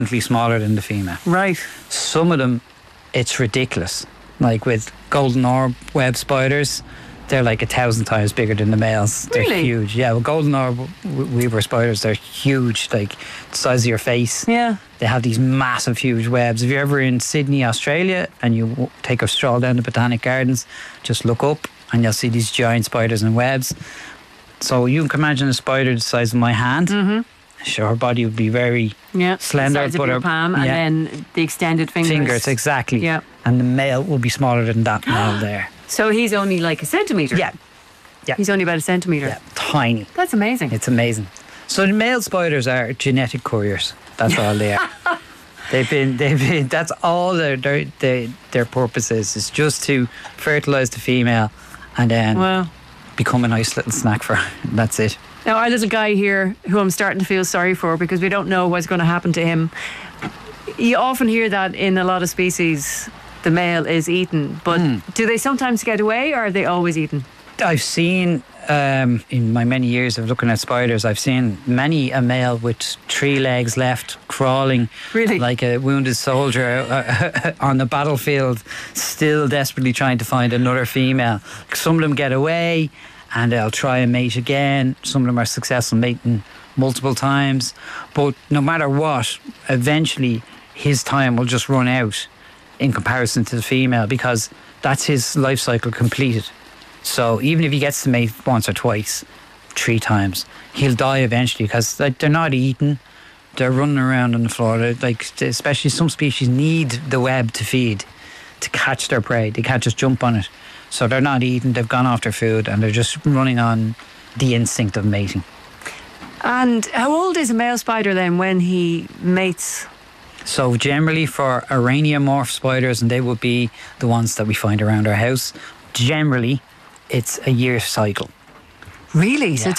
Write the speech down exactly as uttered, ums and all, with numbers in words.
smaller than the female. Right. Some of them, it's ridiculous. Like with golden orb web spiders, they're like a thousand times bigger than the males. They're Really? huge. Yeah, well, golden orb w- weaver spiders, they're huge, like the size of your face. Yeah. They have these massive, huge webs. If you're ever in Sydney, Australia, and you w- take a stroll down the Botanic Gardens, just look up and you'll see these giant spiders and webs. So you can imagine a spider the size of my hand. Mm-hmm. Sure, her body would be very Yeah. slender, The size of but your her palm, and yeah, then the extended fingers. fingers, exactly. Yeah. And the male will be smaller than that male there. So he's only like a centimetre. Yeah, yeah, He's only about a centimetre. yeah, tiny. That's amazing. It's amazing. So the male spiders are genetic couriers. That's all they are. They've been, they've been. That's all their their their, their purpose is. Is just to fertilise the female, and then Wow. become a nice little snack for her. That's it. Now, our little guy here, who I'm starting to feel sorry for because we don't know what's going to happen to him. You often hear that in a lot of species, the male is eaten. But Hmm. do they sometimes get away, or are they always eaten? I've seen um, in my many years of looking at spiders, I've seen many a male with three legs left crawling, Really? like a wounded soldier uh, on the battlefield, still desperately trying to find another female. Some of them get away and they'll try and mate again. Some of them are successful mating multiple times, but no matter what, eventually his time will just run out in comparison to the female, because that's his life cycle completed. So even if he gets to mate once or twice, three times, he'll die eventually, because like, they're not eating, they're running around on the floor. They're, like, especially some species need the web to feed, to catch their prey. They can't just jump on it. So they're not eating, they've gone off their food, and they're just running on the instinct of mating. And how old is a male spider then when he mates? So generally for araneomorph spiders, and they would be the ones that we find around our house, generally it's a year cycle. Really? So Yeah. it's